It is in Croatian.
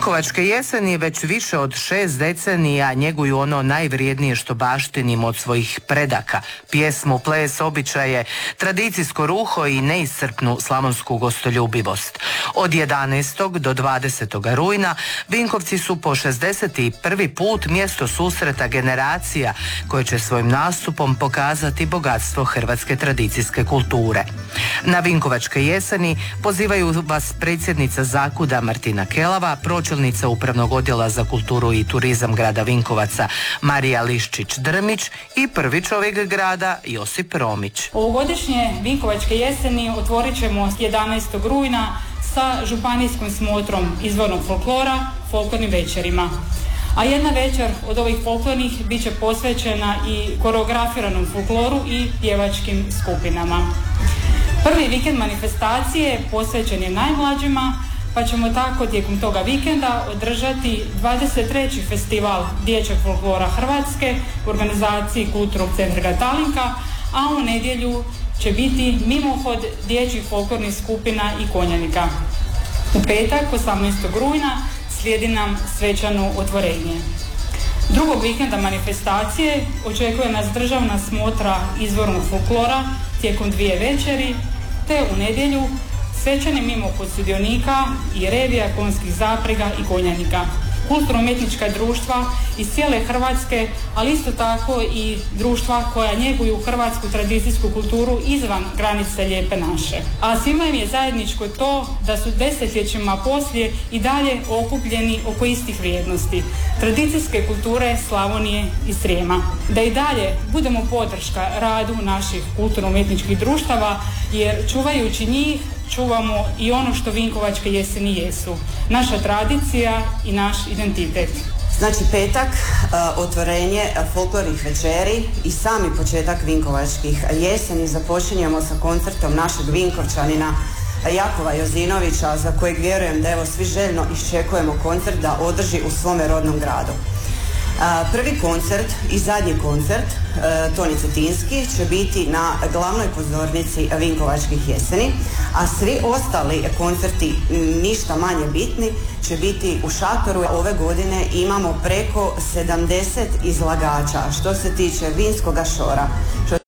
Vinkovačke jeseni već više od 6 decenija njeguju ono najvrijednije što baštinimo od svojih predaka, pjesmu, ples, običaje, tradicijsko ruho i neiscrpnu slavonsku gostoljubivost. Od 11. do 20. rujna Vinkovci su po 61. put mjesto susreta generacija koje će svojim nastupom pokazati bogatstvo hrvatske tradicijske kulture. Na Vinkovačke jeseni pozivaju vas predsjednica Zakuda Martina Kelava, pročelnica Upravnog odjela za kulturu i turizam grada Vinkovaca Marija Liščić-Drmić i prvi čovjek grada Josip Romić. Ovogodišnje Vinkovačke jeseni otvorit ćemo 11. rujna sa županijskom smotrom izvornog folklora, folklornim večerima. A jedna večer od ovih folklornih bit će posvećena i koreografiranom folkloru i pjevačkim skupinama. Prvi vikend manifestacije posvećen je najmlađima, pa ćemo tako tijekom toga vikenda održati 23. festival dječjeg folklora Hrvatske u organizaciji Kulturnog centra Gatalinka, a u nedjelju će biti mimohod dječjih folklornih skupina i konjanika. U petak, 18. rujna, slijedi nam svečano otvorenje. Drugog vikenda manifestacije očekuje nas državna smotra izvornog folklora tijekom 2 večeri, te u nedjelju svečani mimohod sudionika i revija konjskih zaprega i konjanika. Kulturno-umjetnička društva iz cijele Hrvatske, ali isto tako i društva koja njeguju hrvatsku tradicijsku kulturu izvan granice Lijepe naše. A svima im je zajedničko to da su desetljećima poslije i dalje okupljeni oko istih vrijednosti, tradicijske kulture Slavonije i Srijema. Da i dalje budemo podrška radu naših kulturno-umjetničkih društava, jer čuvajući njih čuvamo i ono što Vinkovačke jeseni jesu, naša tradicija i naš identitet. Znači petak, otvorenje folklornih večeri i sami početak Vinkovačkih jeseni započinjemo sa koncertom našeg Vinkovčanina Jakova Jozinovića, za kojeg vjerujem da evo svi željno iščekujemo koncert da održi u svome rodnom gradu. Prvi koncert i zadnji koncert, Toni Cetinski, će biti na glavnoj pozornici Vinkovačkih jeseni, a svi ostali koncerti, ništa manje bitni, će biti u šatoru. Ove godine imamo preko 70 izlagača što se tiče vinskoga šora, što